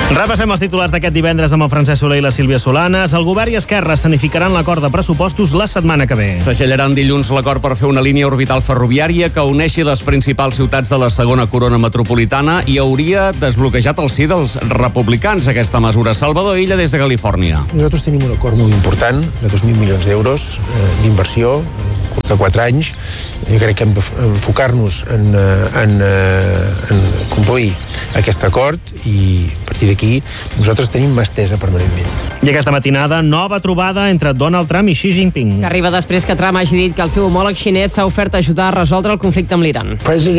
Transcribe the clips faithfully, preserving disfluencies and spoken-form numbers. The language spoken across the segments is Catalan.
Repassem els titulars d'aquest divendres amb el Francesc Soler i la Sílvia Solanes. El govern i Esquerra sanificaran l'acord de pressupostos la setmana que ve. Segellaran dilluns l'acord per fer una línia orbital ferroviària que uneixi les principals ciutats de la segona corona metropolitana i hauria desbloquejat el sí dels republicans aquesta mesura. Salvador Illa, des de Califòrnia. Nosaltres tenim un acord molt important de dos mil milions d'euros eh, d'inversió de quatre anys. Jo crec que hem d'enfocar-nos en, en, en complir aquest acord i a partir d'aquí nosaltres tenim mà estesa permanentment. I aquesta matinada, nova trobada entre Donald Trump i Xi Jinping. Que arriba després que Trump hagi dit que el seu homòleg xinès s'ha ofert a ajudar a resoldre el conflicte amb l'Iran.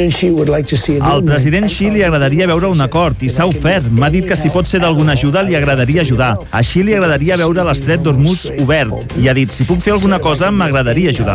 Al president Xi li agradaria veure un acord i s'ha ofert. M'ha dit que si pot ser d'alguna ajuda li agradaria ajudar. A Xi li agradaria veure l'estret d'Hormuz obert i ha dit, si puc fer alguna cosa m'agradaria ajudar.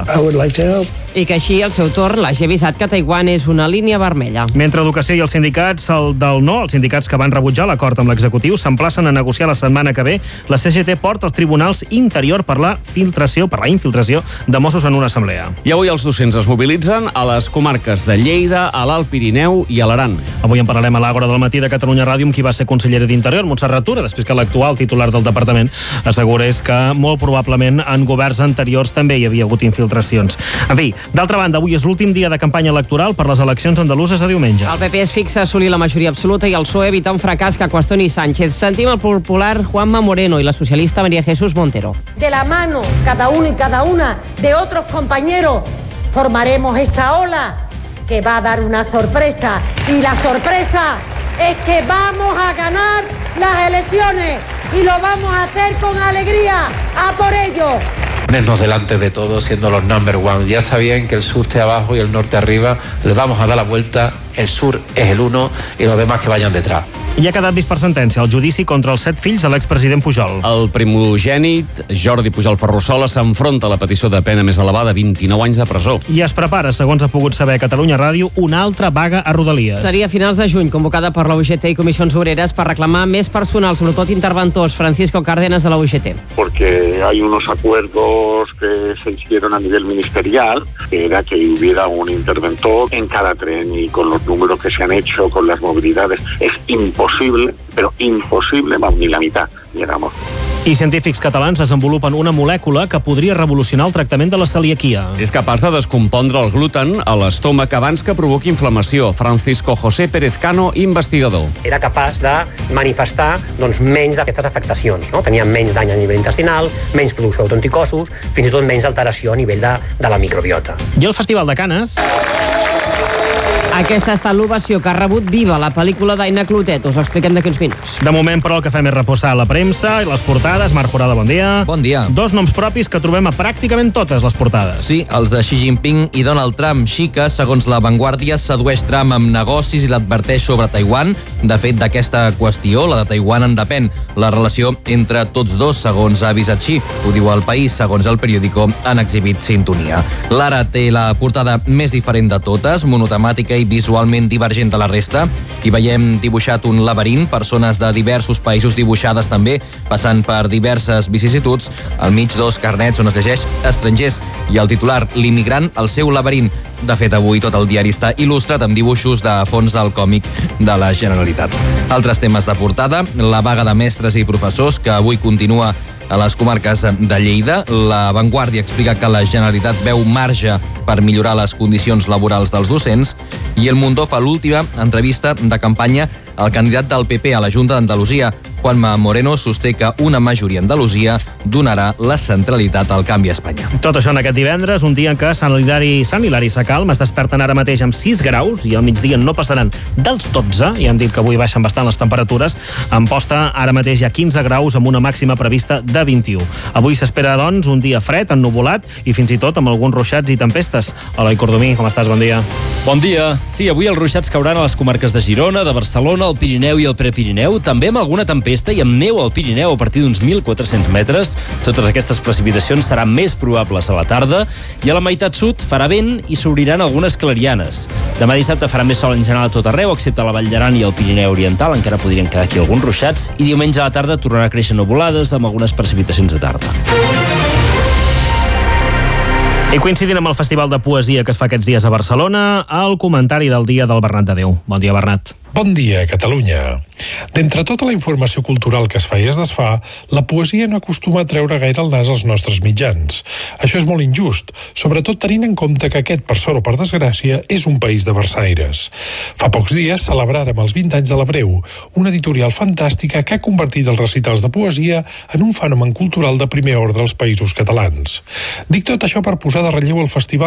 I que així, al seu torn, l'hagi avisat que Taiwan és una línia vermella. Mentre Educació i els sindicats, el del no, els sindicats que van rebutjar l'acord amb l'executiu, s'emplacen a negociar la setmana que ve, la C G T porta als tribunals Interior per la filtració, per la infiltració de Mossos en una assemblea. I avui els docents es mobilitzen a les comarques de Lleida, a l'Alt Pirineu i a l'Aran. Avui en parlarem a l'Àgora del matí de Catalunya Ràdio amb qui va ser consellera d'Interior, Montserrat Tura, després que l'actual titular del departament assegurés que molt probablement en governs anteriors també hi havia hagut infiltracions. En fi, d'altra banda, avui és l'últim dia de campanya electoral per les eleccions andaluses de diumenge. El P P es fixa a assolir la majoria absoluta i el P S O E evita un fracàs que qüestioni Sánchez. Sentim el popular Juanma Moreno i la socialista María Jesús Montero. De la mano, cada uno y cada una de otros compañeros, formaremos esa ola que va a dar una sorpresa. Y la sorpresa es que vamos a ganar las elecciones y lo vamos a hacer con alegría. ¡A por ello! Ponernos delante de todos siendo los number one. Ya está bien que el sur esté abajo y el norte arriba. Le vamos a dar la vuelta. El sur es el uno y los demás que vayan detrás. I ha quedat vist per sentència el judici contra els set fills de l'expresident Pujol. El primogènit, Jordi Pujol Ferrusola, s'enfronta a la petició de pena més elevada, vint-i-nou anys de presó. I es prepara, segons ha pogut saber Catalunya Ràdio, una altra vaga a Rodalies. Seria a finals de juny, convocada per la U G T i Comissions Obreres per reclamar més personal, sobretot interventors. Francisco Cárdenas, de la U G T. Porque hay unos acuerdos que se hicieron a nivel ministerial, que era que hubiera un interventor en cada tren, y con los números que se han hecho, con las movilidades, es imposible Imposible, però impossible, vam ni la meitat, llegamos. I científics catalans desenvolupen una molècula que podria revolucionar el tractament de la celiaquia. És capaç de descompondre el gluten a l'estómac abans que provoqui inflamació. Francisco José Pérez Cano, investigador. Era capaç de manifestar doncs, menys d'aquestes afectacions. No? Tenia menys dany a nivell intestinal, menys producció d'autoanticossos, fins i tot menys alteració a nivell de, de la microbiota. I el Festival de Canes... Aquesta ha estat l'ovació que ha rebut Viva, la pel·lícula d'Aina Clotet. Us ho expliquem d'aquí uns minuts. De moment, però, el que fem és reposar la premsa i les portades. Marc Forada, bon dia. Bon dia. Dos noms propis que trobem a pràcticament totes les portades. Sí, els de Xi Jinping i Donald Trump. Xi, que, segons La Vanguardia, sedueix Trump amb negocis i l'adverteix sobre Taiwan. De fet, d'aquesta qüestió, la de Taiwan, en depèn la relació entre tots dos, segons ha avisat Xi. Ho diu El País, segons el periòdico, han exhibit sintonia. L'Ara té la portada més diferent de totes, monotemàtica i visualment divergent de la resta. Hi veiem dibuixat un laberint, persones de diversos països dibuixades també, passant per diverses vicissituds, al mig dos carnets on es llegeix estrangers i el titular, l'immigrant, el seu laberint. De fet, avui tot el diari està il·lustrat amb dibuixos de fons del còmic de la Generalitat. Altres temes de portada, la vaga de mestres i professors, que avui continua a les comarques de Lleida. La Vanguardia explica que la Generalitat veu marge per millorar les condicions laborals dels docents i El Mundo fa l'última entrevista de campanya al candidat del P P a la Junta d'Andalusia. Juanma Moreno sosté que una majoria a Andalusia donarà la centralitat al canvi a Espanya. Tot això en aquest divendres, un dia en què Sant Hilari, Sant Hilari Sacalm es desperten ara mateix amb sis graus i al migdia no passaran dels dotze, i han dit que avui baixen bastant les temperatures. En posta ara mateix hi ha quinze graus amb una màxima prevista de vint-i-u. Avui s'espera, doncs, un dia fred, ennuvolat i fins i tot amb alguns ruixats i tempestes. Eloi Cordomí, com estàs? Bon dia. Bon dia. Sí, avui els ruixats cauran a les comarques de Girona, de Barcelona, el Pirineu i el Prepirineu, també amb alguna tempesta i amb neu al Pirineu a partir d'uns mil quatre-cents metres. Totes aquestes precipitacions seran més probables a la tarda i a la meitat sud farà vent i s'obriran algunes clarianes. Demà dissabte farà més sol en general a tot arreu, excepte a la Vall d'Aran i el Pirineu Oriental, encara podrien quedar aquí alguns ruixats, i diumenge a la tarda tornarà a créixer nuvolades amb algunes precipitacions de tarda. I coincidint amb el Festival de Poesia que es fa aquests dies a Barcelona, el comentari del dia del Bernat de Déu. Bon dia, Bernat. Bon dia, Catalunya. D'entre tota la informació cultural que es fa i es desfà, la poesia no acostuma a treure gaire el nas als nostres mitjans. Això és molt injust, sobretot tenint en compte que aquest, per sort o per desgràcia, és un país de versaires. Fa pocs dies celebràrem els vint anys de l'Hebreu, una editorial fantàstica que ha convertit els recitals de poesia en un fenomen cultural de primer ordre als Països Catalans. Dic tot això per posar de relleu el festival